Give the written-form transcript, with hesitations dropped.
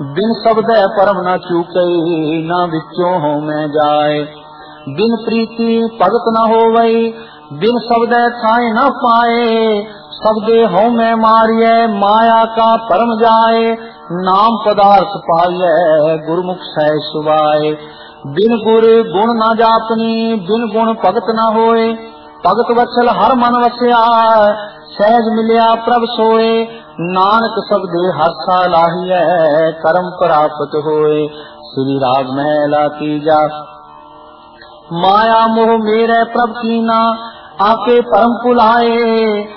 बिन शब्दै परम न चूकै, ना विचों हो मैं जाए। बिन प्रीति भगत न होवै, बिन शब्दै थाए न पाए। शब्दे हो मैं मारिय, माया का परम जाए। नाम पदार्थ पाइय, गुरमुख सह सुभाए। बिन गुर गुण न जापनी, बिन गुण भगत न होए। भगत वत्सल हर मन वसिया, सहज मिलिया प्रभ सोए। नानक शब्दे हर्षा लाहिय, करम प्राप्त होए। श्री राग महला तीजा। माया मोह मेरे प्रभ कीना, आके परम पुलाए।